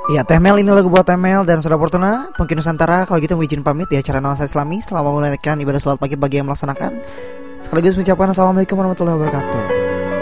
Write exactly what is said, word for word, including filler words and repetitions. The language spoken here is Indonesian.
Ya, Temel ini lagu buat Temel dan Saudara Fortuna, Pengki Nusantara. Kalau gitu mau izin pamit di acara Nuansa Islami. Selamat menunaikan ibadah salat pagi bagi yang melaksanakan. Sekaligus mengucapkan Assalamualaikum warahmatullahi wabarakatuh.